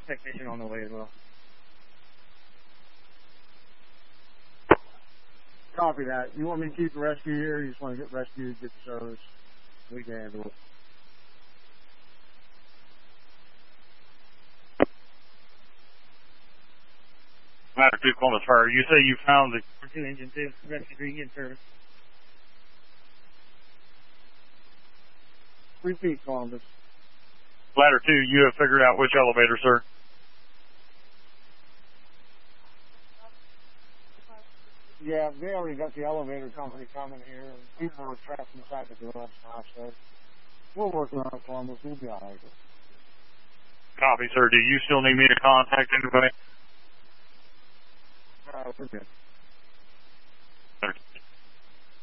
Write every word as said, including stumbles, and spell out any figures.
Technician on the way as well. Copy that. You want me to keep the rescue here, or you just want to get rescued, get the service? We can handle it. Ladder two, Columbus Fire. You say you found the... two, engine two, rescue three, get service. Repeat, Columbus. Ladder two, you have figured out which elevator, sir? Yeah, they already got the elevator company coming here, and people are trapped inside the garage now, so we're working on it, Columbus. We'll be all right. Copy, sir. Do you still need me to contact anybody? Uh, we're good. Sir.